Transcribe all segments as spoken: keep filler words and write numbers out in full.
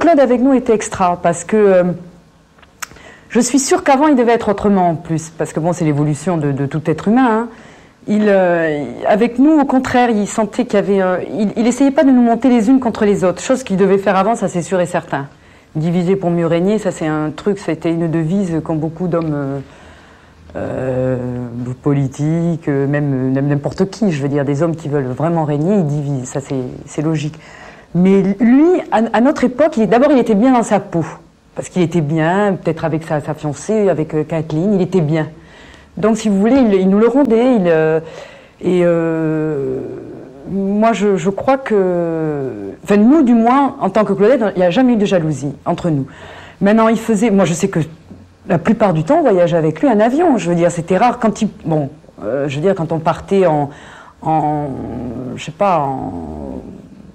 Claude avec nous était extra, parce que euh, je suis sûre qu'avant il devait être autrement en plus, parce que bon, c'est l'évolution de, de tout être humain. Hein. Il, euh, avec nous, au contraire, il sentait qu'il y avait... Euh, il, il essayait pas de nous monter les unes contre les autres, chose qu'il devait faire avant, ça c'est sûr et certain. Diviser pour mieux régner, ça c'est un truc, ça a été une devise qu'ont beaucoup d'hommes euh, euh, politiques, même n'importe qui, je veux dire, des hommes qui veulent vraiment régner, ils divisent, ça c'est, c'est logique. Mais lui, à, à notre époque, il, d'abord il était bien dans sa peau, parce qu'il était bien, peut-être avec sa, sa fiancée, avec euh, Kathleen, il était bien. Donc si vous voulez, il, il nous le rendait, il, euh, et euh, moi je, je crois que, enfin nous du moins, en tant que Claudette, il n'y a jamais eu de jalousie entre nous. Maintenant il faisait, moi je sais que la plupart du temps on voyageait avec lui en avion, je veux dire, c'était rare quand il, bon, euh, je veux dire quand on partait en, en je sais pas, en...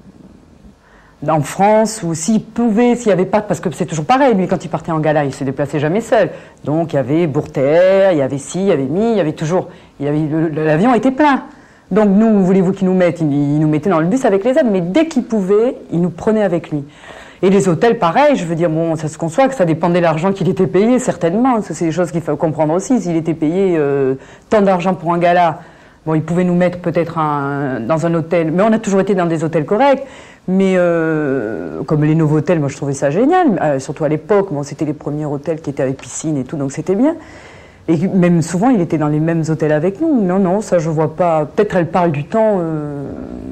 en France, ou s'il pouvait, s'il n'y avait pas, parce que c'est toujours pareil, lui quand il partait en gala, il se déplaçait jamais seul. Donc il y avait Bourter, il y avait ci, il y avait mi, il y avait toujours, il y avait, le, l'avion était plein. Donc nous, voulez-vous qu'il nous mette, il, il nous mettait dans le bus avec les autres, mais dès qu'il pouvait, il nous prenait avec lui. Et les hôtels, pareil, je veux dire, bon, ça se conçoit que ça dépendait de l'argent qu'il était payé, certainement. Ça, c'est des choses qu'il faut comprendre aussi. S'il était payé euh, tant d'argent pour un gala, bon, il pouvait nous mettre peut-être un, dans un hôtel, mais on a toujours été dans des hôtels corrects. Mais euh, comme les nouveaux hôtels, moi je trouvais ça génial, euh, surtout à l'époque, bon, c'était les premiers hôtels qui étaient avec piscine et tout, donc c'était bien. Et même souvent, il était dans les mêmes hôtels avec nous. Non, non, ça je vois pas. Peut-être elle parle du temps euh,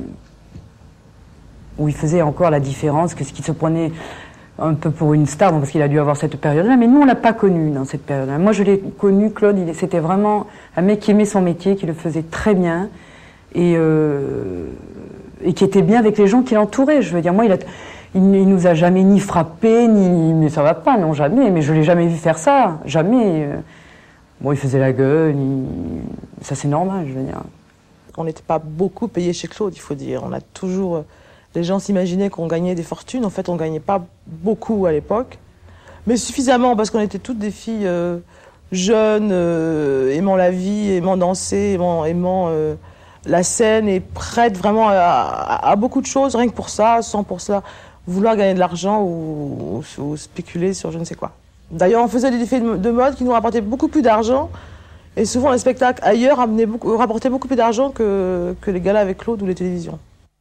où il faisait encore la différence, que ce qui se prenait un peu pour une star, bon, parce qu'il a dû avoir cette période-là, mais nous on l'a pas connu dans cette période-là. Moi je l'ai connu, Claude, il, c'était vraiment un mec qui aimait son métier, qui le faisait très bien. Et... Euh, et qui était bien avec les gens qui l'entouraient. Je veux dire, moi, il, a, il, il nous a jamais ni frappé, ni... Mais ça va pas, non, jamais. Mais je l'ai jamais vu faire ça, jamais. Bon, il faisait la gueule, il... ça c'est normal, je veux dire. On n'était pas beaucoup payé chez Claude, il faut dire. On a toujours... Les gens s'imaginaient qu'on gagnait des fortunes. En fait, on gagnait pas beaucoup à l'époque. Mais suffisamment, parce qu'on était toutes des filles euh, jeunes, euh, aimant la vie, aimant danser, aimant... aimant euh, la scène est prête vraiment à, à, à beaucoup de choses, rien que pour ça, sans pour ça vouloir gagner de l'argent ou, ou, ou spéculer sur je ne sais quoi. D'ailleurs, on faisait des effets de mode qui nous rapportaient beaucoup plus d'argent, et souvent les spectacles ailleurs amenaient beaucoup, rapportaient beaucoup plus d'argent que, que les galas avec Claude ou les télévisions.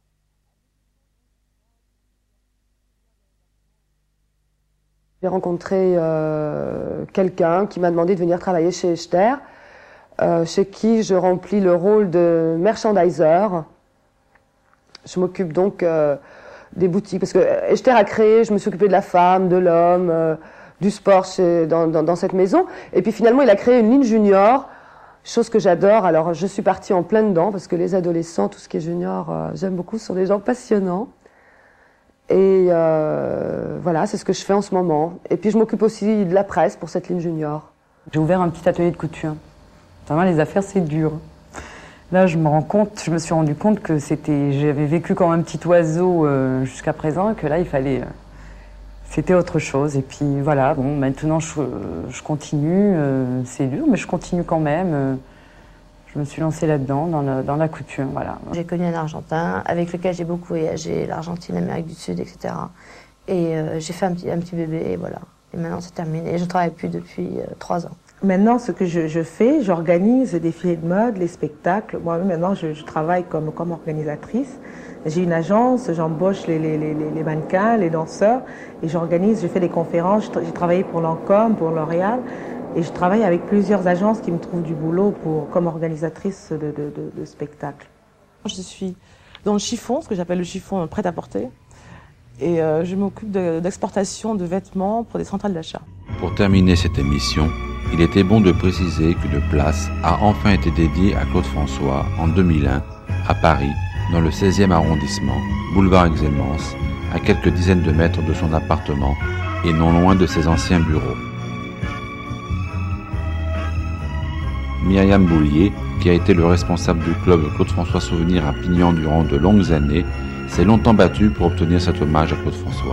J'ai rencontré euh, quelqu'un qui m'a demandé de venir travailler chez Echter. Euh, chez qui je remplis le rôle de merchandiser. Je m'occupe donc euh, des boutiques, parce que Echter a créé, je me suis occupée de la femme, de l'homme, euh, du sport chez, dans, dans, dans cette maison. Et puis finalement, il a créé une ligne junior, chose que j'adore. Alors je suis partie en plein dedans, parce que les adolescents, tout ce qui est junior, euh, j'aime beaucoup, ce sont des gens passionnants. Et euh, voilà, c'est ce que je fais en ce moment. Et puis je m'occupe aussi de la presse pour cette ligne junior. J'ai ouvert un petit atelier de couture. Vraiment, les affaires, c'est dur. Là, je me rends compte, je me suis rendu compte que c'était, j'avais vécu comme un petit oiseau euh, jusqu'à présent, que là, il fallait, euh, c'était autre chose. Et puis voilà, bon, maintenant, je, je continue. Euh, c'est dur, mais je continue quand même. Euh, je me suis lancée là-dedans, dans la, dans la couture, voilà. J'ai connu un Argentin avec lequel j'ai beaucoup voyagé, l'Argentine, l'Amérique du Sud, et cetera. Et euh, j'ai fait un petit, un petit bébé, et voilà. Et maintenant, c'est terminé. Et je ne travaille plus depuis euh, trois ans. Maintenant, ce que je, je fais, j'organise les défilés de mode, les spectacles. Moi-même, maintenant, je, je travaille comme, comme organisatrice. J'ai une agence, j'embauche les, les, les, les mannequins, les danseurs, et j'organise, je fais des conférences. J'ai travaillé pour Lancôme, pour L'Oréal, et je travaille avec plusieurs agences qui me trouvent du boulot pour, comme organisatrice de, de, de, de spectacles. Je suis dans le chiffon, ce que j'appelle le chiffon prêt-à-porter, et euh, je m'occupe de, d'exportation de vêtements pour des centrales d'achat. Pour terminer cette émission, il était bon de préciser qu'une place a enfin été dédiée à Claude François en deux mille un, à Paris, dans le seizième arrondissement, boulevard Exelmans, à quelques dizaines de mètres de son appartement et non loin de ses anciens bureaux. Myriam Boulier, qui a été le responsable du club Claude François Souvenir à Pignan durant de longues années, s'est longtemps battue pour obtenir cet hommage à Claude François.